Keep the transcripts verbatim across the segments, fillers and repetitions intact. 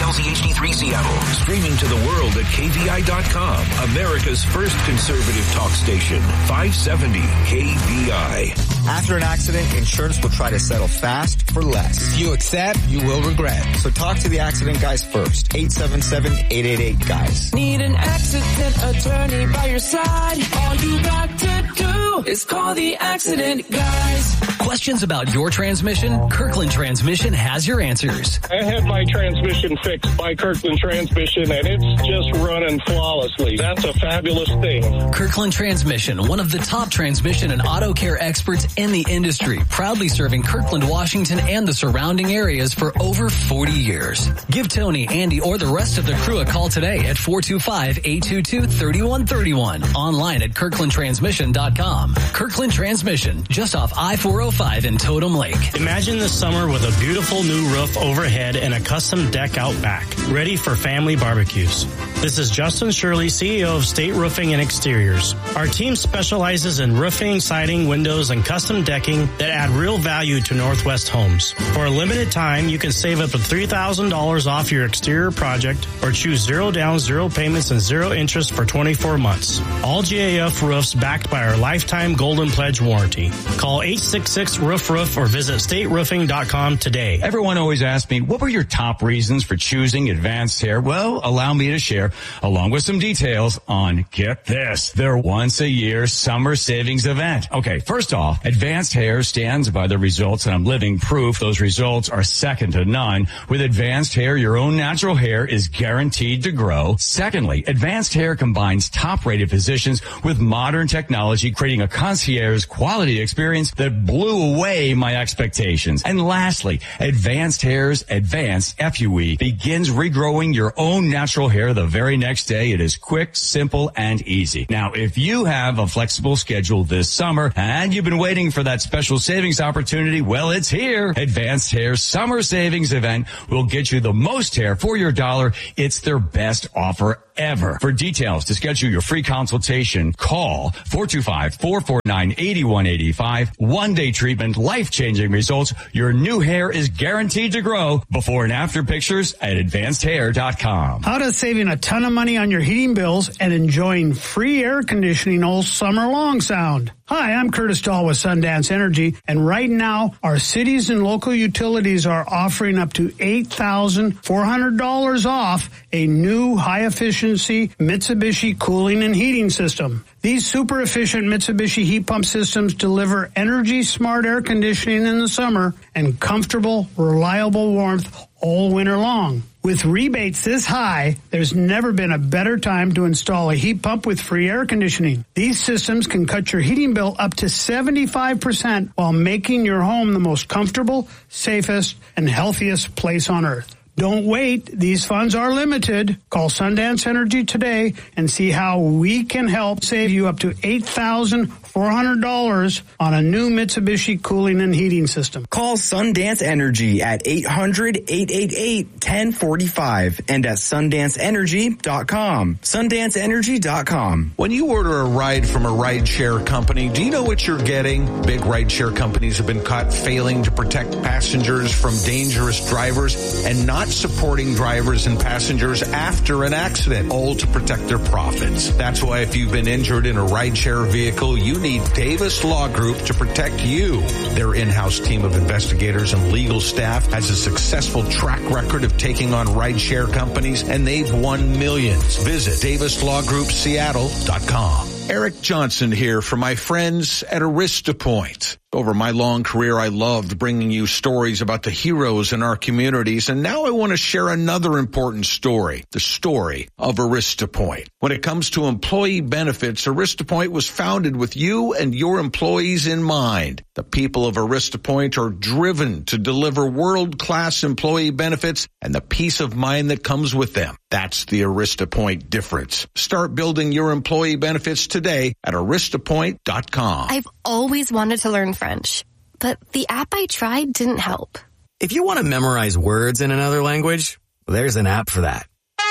L Z H D three Seattle. Streaming to the world at K V I dot com. America's first conservative talk station. five seventy K V I. After an accident, insurance will try to settle fast for less. If you accept, you will regret. So talk to the accident guys first. eight seven seven, eight eight eight, guys. Need an accident attorney by your side. All you got to do is call the accident guys. Questions about your transmission? Kirkland Transmission has your answers. I had my transmission fixed by Kirkland Transmission, and it's just running flawlessly. That's a fabulous thing. Kirkland Transmission, one of the top transmission and auto care experts in the industry, proudly serving Kirkland, Washington, and the surrounding areas for over forty years. Give Tony, Andy, or the rest of the crew a call today at four two five, eight two two, three one three one. Online at kirkland transmission dot com. Kirkland Transmission, just off I four oh five in Totem Lake. Imagine the summer with a beautiful new roof overhead and a custom deck out back, ready for family barbecues. This is Justin Shirley, C E O of State Roofing and Exteriors. Our team specializes in roofing, siding, windows, and custom decking that add real value to Northwest homes. For a limited time, you can save up to three thousand dollars off your exterior project or choose zero down, zero payments, and zero interest for twenty-four months. All G A F roofs backed by our lifetime Golden Pledge warranty. Call eight six six, roof roof or visit state roofing dot com today. Everyone always asks me, what were your top reasons for choosing Advanced Hair? Well, allow me to share, along with some details on, get this, their once-a-year summer savings event. Okay, first off, Advanced Hair stands by the results, and I'm living proof those results are second to none. With Advanced Hair, your own natural hair is guaranteed to grow. Secondly, Advanced Hair combines top-rated physicians with modern technology, creating a concierge quality experience that blew away my expectations. And lastly, Advanced Hair's Advanced F U E begins regrowing your own natural hair the very next day. It is quick, simple, and easy. Now, if you have a flexible schedule this summer and you've been waiting for that special savings opportunity, well, it's here. Advanced Hair's Summer Savings Event will get you the most hair for your dollar. It's their best offer ever. For details, to schedule your free consultation, call four two five, four four nine, eight one eight five. One-day treatment, life-changing results. Your new hair is guaranteed to grow. Before and after pictures at advanced hair dot com. How does saving a ton of money on your heating bills and enjoying free air conditioning all summer long sound? Hi, I'm Curtis Dahl with Sundance Energy, and right now, our cities and local utilities are offering up to eight thousand four hundred dollars off a new high-efficiency Mitsubishi cooling and heating system. These super-efficient Mitsubishi heat pump systems deliver energy-smart air conditioning in the summer and comfortable, reliable warmth all winter long. With rebates this high, there's never been a better time to install a heat pump with free air conditioning. These systems can cut your heating bill up to seventy-five percent while making your home the most comfortable, safest, and healthiest place on earth. Don't wait. These funds are limited. Call Sundance Energy today and see how we can help save you up to eight thousand four hundred dollars on a new Mitsubishi cooling and heating system. Call Sundance Energy at eight hundred, eight eight eight, one zero four five and at sundance energy dot com. sundance energy dot com. When you order a ride from a rideshare company, do you know what you're getting? Big rideshare companies have been caught failing to protect passengers from dangerous drivers and not supporting drivers and passengers after an accident, all to protect their profits. That's why if you've been injured in a rideshare vehicle, you need Davis Law Group to protect you. Their in-house team of investigators and legal staff has a successful track record of taking on rideshare companies, and they've won millions. Visit davis law group seattle dot com. Eric Johnson here for my friends at AristaPoint. Over my long career, I loved bringing you stories about the heroes in our communities, and now I want to share another important story, the story of AristaPoint. When it comes to employee benefits, AristaPoint was founded with you and your employees in mind. The people of AristaPoint are driven to deliver world-class employee benefits and the peace of mind that comes with them. That's the AristaPoint difference. Start building your employee benefits today at arista point dot com. I've always wanted to learn French, but the app I tried didn't help. If you want to memorize words in another language, there's an app for that.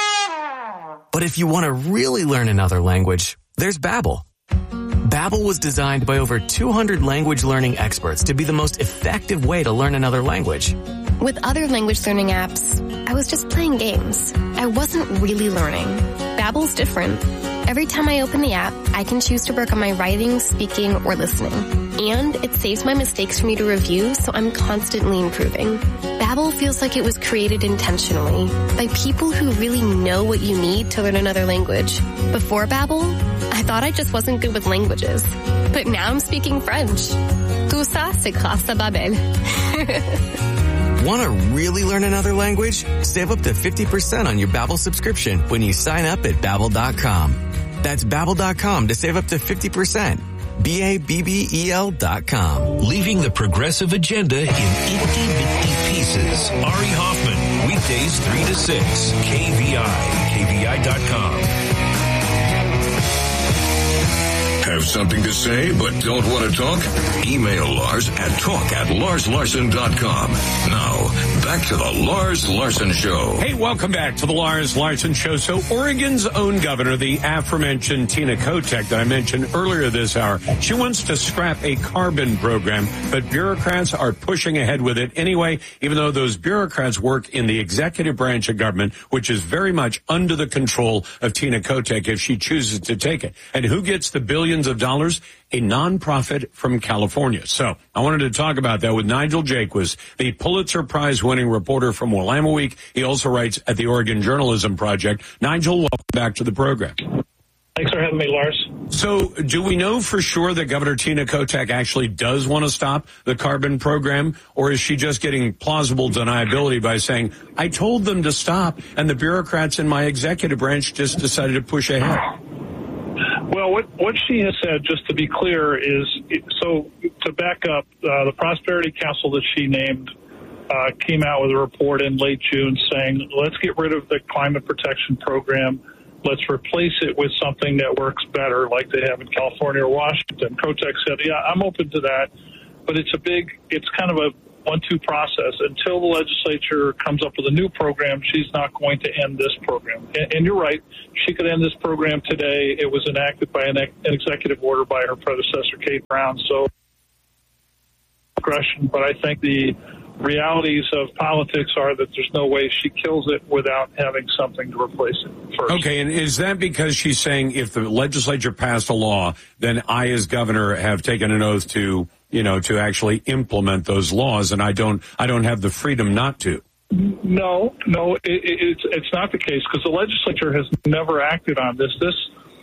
But if you want to really learn another language, there's Babbel. Babbel was designed by over two hundred language learning experts to be the most effective way to learn another language. With other language learning apps, I was just playing games. I wasn't really learning. Babbel's different. Every time I open the app, I can choose to work on my writing, speaking, or listening. And it saves my mistakes for me to review, so I'm constantly improving. Babbel feels like it was created intentionally by people who really know what you need to learn another language. Before Babbel, I thought I just wasn't good with languages. But now I'm speaking French. Tout ça, c'est grâce à Babbel. Want to really learn another language? Save up to fifty percent on your Babbel subscription when you sign up at Babbel dot com. That's Babbel dot com to save up to fifty percent. B A B B E L dot com. Leaving the progressive agenda in itty-bitty pieces. Ari Hoffman, weekdays three to six. K V I, K V I dot com. Have something to say but don't want to talk? Email Lars at talk at lars larson dot com. Now, back to the Lars Larson Show. Hey, welcome back to the Lars Larson Show. So Oregon's own governor, the aforementioned Tina Kotek that I mentioned earlier this hour, she wants to scrap a carbon program, but bureaucrats are pushing ahead with it anyway, even though those bureaucrats work in the executive branch of government, which is very much under the control of Tina Kotek if she chooses to take it. And who gets the billions of dollars? A nonprofit from California. So I wanted to talk about that with Nigel Jaquiz, the Pulitzer Prize winning reporter from Willamette Week. He also writes at the Oregon Journalism Project. Nigel, welcome back to the program. Thanks for having me, Lars. So do we know for sure that Governor Tina Kotek actually does want to stop the carbon program, or is she just getting plausible deniability by saying, I told them to stop and the bureaucrats in my executive branch just decided to push ahead? Well, what, what she has said, just to be clear, is, so to back up, uh, the Prosperity Council that she named uh, came out with a report in late June saying, let's get rid of the climate protection program. Let's replace it with something that works better, like they have in California or Washington. Kotek said, yeah, I'm open to that, but it's a big, it's kind of a one-two process. Until the legislature comes up with a new program, she's not going to end this program. And, and you're right, she could end this program today. It was enacted by an, an executive order by her predecessor, Kate Brown. So, aggression, but I think the realities of politics are that there's no way she kills it without having something to replace it first. Okay, and is that because she's saying if the legislature passed a law, then I as governor have taken an oath to, you know, to actually implement those laws, and I don't, I don't have the freedom not to? No, no, it, it's it's not the case, because the legislature has never acted on this. This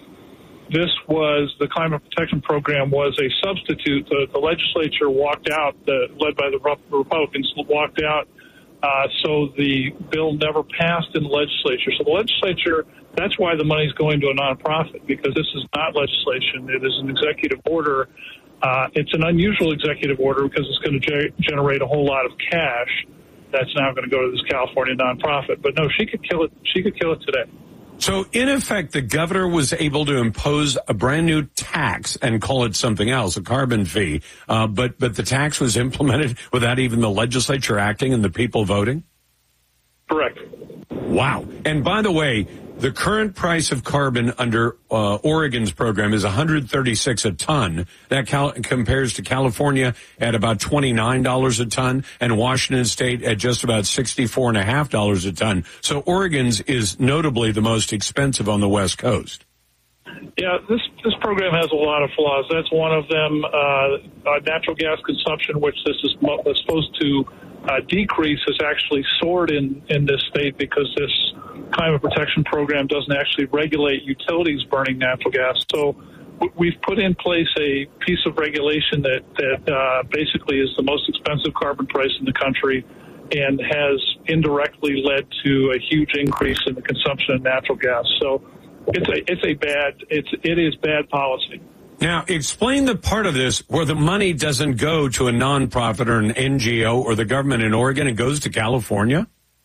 this was the climate protection program was a substitute. The, the legislature walked out, the, led by the Republicans, walked out. Uh, so the bill never passed in the legislature. So the legislature, that's why the money's going to a nonprofit, because this is not legislation. It is an executive order. Uh, it's an unusual executive order because it's going to ge- generate a whole lot of cash that's now going to go to this California nonprofit. But no, she could kill it. She could kill it today. So, in effect, the governor was able to impose a brand new tax and call it something else, a carbon fee. Uh, but, but the tax was implemented without even the legislature acting and the people voting? Correct. Wow. And by the way, the current price of carbon under uh, Oregon's program is one hundred thirty-six a ton. That cal- compares to California at about twenty-nine dollars a ton and Washington State at just about sixty-four point five dollars a ton. So Oregon's is notably the most expensive on the West Coast. Yeah, this this program has a lot of flaws. That's one of them. Uh, uh, natural gas consumption, which this is mo- was supposed to uh, decrease, has actually soared in, in this state because this climate protection program doesn't actually regulate utilities burning natural gas. So w- we've put in place a piece of regulation that, that uh, basically is the most expensive carbon price in the country and has indirectly led to a huge increase in the consumption of natural gas. So it's a it's a bad it's it is bad policy. Now, explain the part of this where the money doesn't go to a nonprofit or an N G O or the government in Oregon. It goes to California.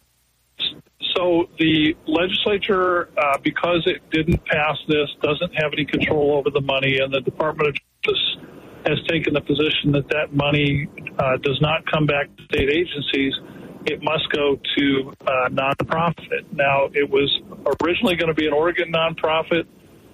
So the legislature, uh, because it didn't pass this, doesn't have any control over the money, and the Department of Justice has taken the position that that money uh, does not come back to state agencies. It must go to uh, nonprofit. Now, it was originally going to be an Oregon nonprofit.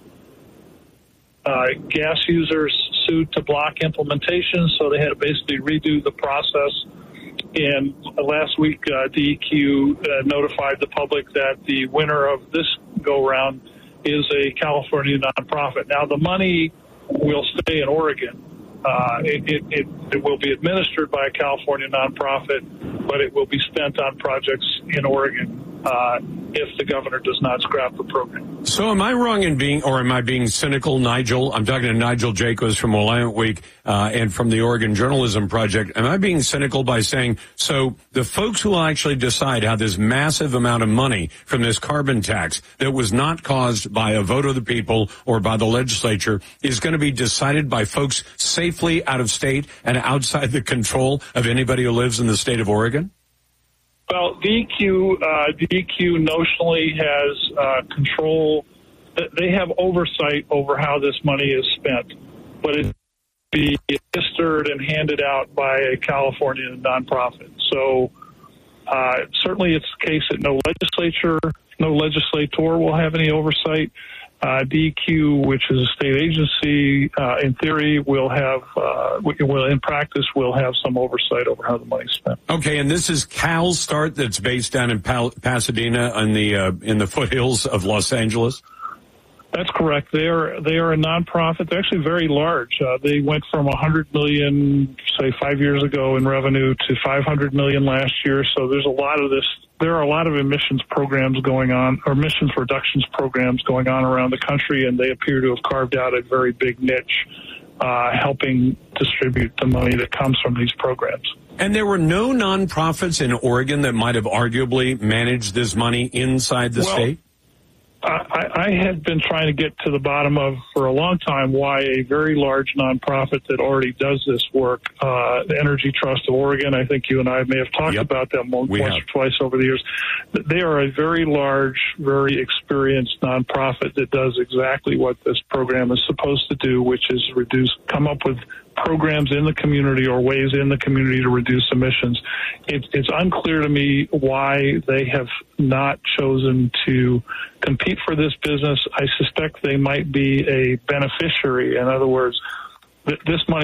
Uh, gas users sued to block implementation, so they had to basically redo the process. and last week, uh, D E Q uh, notified the public that the winner of this go-round is a California nonprofit. Now, the money will stay in Oregon. Uh, it, it, it, it will be administered by a California nonprofit, but it will be spent on projects in Oregon uh, if the governor does not scrap the program. So am I wrong in being, or am I being cynical, Nigel? I'm talking to Nigel Jacobs from Willamette Week uh, and from the Oregon Journalism Project. Am I being cynical by saying, so the folks who will actually decide how this massive amount of money from this carbon tax that was not caused by a vote of the people or by the legislature is going to be decided by folks safely out of state and outside the control of anybody who lives in the state of Oregon? Well, D E Q, uh, D E Q notionally has uh, control. They have oversight over how this money is spent, but it be administered and handed out by a California nonprofit. So uh, certainly it's the case that no legislature, no legislator will have any oversight. Uh, D E Q, which is a state agency, uh, in theory, will have, uh, will in practice, will have some oversight over how the money's spent. Okay, and this is CalSTART that's based down in Pal- Pasadena in the uh, in the foothills of Los Angeles. That's correct. They are they are a nonprofit. They're actually very large. Uh, they went from one hundred million, say, five years ago in revenue to five hundred million last year. So there's a lot of this. There are a lot of emissions programs going on, or emissions reductions programs going on around the country, and they appear to have carved out a very big niche, uh, helping distribute the money that comes from these programs. And there were no nonprofits in Oregon that might have arguably managed this money inside the well, state? I, I had been trying to get to the bottom of, for a long time, why a very large nonprofit that already does this work, uh, the Energy Trust of Oregon, I think you and I may have talked yep. about them once we or have. twice over the years. They are a very large, very experienced nonprofit that does exactly what this program is supposed to do, which is reduce, come up with programs in the community or ways in the community to reduce emissions. It, it's unclear to me why they have not chosen to compete for this business. I suspect they might be a beneficiary. In other words, th- this money